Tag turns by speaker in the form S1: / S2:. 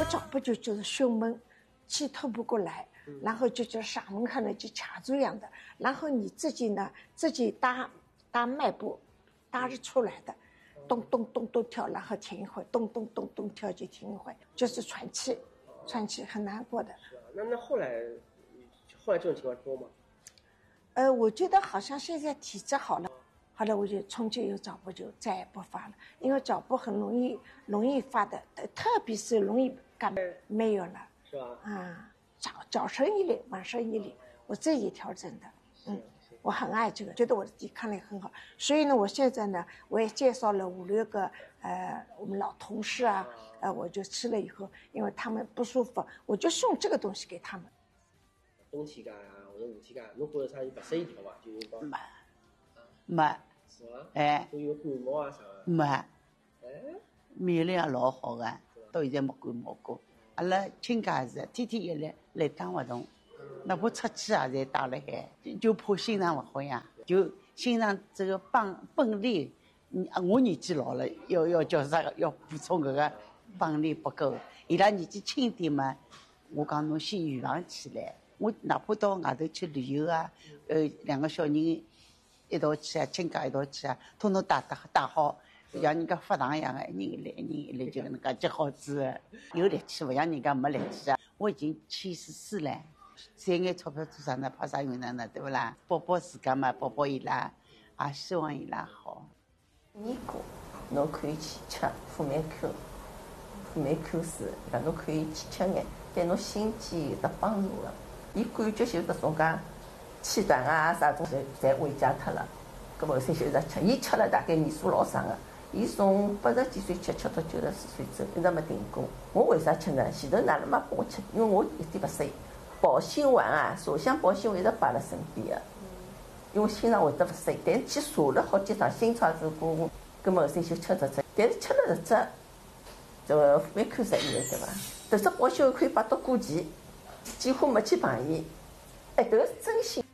S1: 脚不就是胸闷，气透不过来，然后就嗓门看呢就卡住一样的，然后你自己呢自己搭脉部，搭着出来的，咚咚咚咚跳，然后停一会，咚咚咚咚跳就停一会，就是喘气很难过的。
S2: 是啊，那后来这种情况多吗？
S1: 我觉得好像现在体质好了。后来我就从今有脚部就再也不发了，因为脚部很容易发的，特别是容易感冒，没有了，
S2: 是吧？
S1: 啊，脚生一粒，晚生一粒，我自己调整的，我很爱这个，觉得我的抵抗力很好，所以呢，我现在呢，我也介绍了5、6个我们老同事啊，我就吃了以后，因为他们不舒服，我就送这个东西给他们。
S2: 冬天介啊，或者夏天介，侬觉着啥有特色一条伐？就有帮
S3: 没。
S2: 是伐？
S3: 哎，
S2: 都有感冒啊啥的。
S3: 没。
S2: 哎，
S3: 免疫力也老好个，到现在没感冒过。阿拉亲家是天天一来打活动，哪怕出去也侪打了海，就怕心脏勿好呀，就心脏这个泵力，我年纪老了，要叫啥个？要补充搿个泵力不够。伊拉年纪轻点嘛，我讲侬先预防起来。我哪怕到外头去旅游啊，2个小人一道去啊，亲家一道去啊，统统打好，像人家发糖一样的，一人一粒就能介接好子，有力气，不像人家没力气啊。我已经74了，赚眼钞票做啥呢？怕啥用呢？对不啦？保自家嘛，保伊拉，也希望伊拉好。
S4: 年糕，侬可以去吃辅酶 Q 水，搿侬可以去吃眼，对侬心肌有得帮助的。伊感觉就搿种介气短啊啥种侪回家脱了。搿么后生就一直吃，伊吃了大概年数老长个，伊从80几岁吃到94岁走，一直没停过。我为啥吃呢？前头哪能没拨我吃？因为我一点勿睡，保心丸啊，茶香保心丸一直摆辣身边个，因为心脏会得勿睡。但是去查了好几趟，心超如果搿么后生就吃这只，但是吃了这只，这个辅酶 Q 10以后对伐？这只保心丸可以摆到过期，几乎没去碰伊。哎，迭个是真心。